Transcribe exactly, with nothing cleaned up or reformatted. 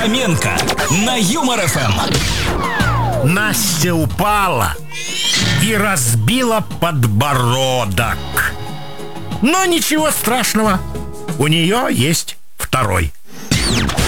Хоменко на Юмор эф эм. Настя упала и разбила подбородок. Но ничего страшного, у нее есть второй.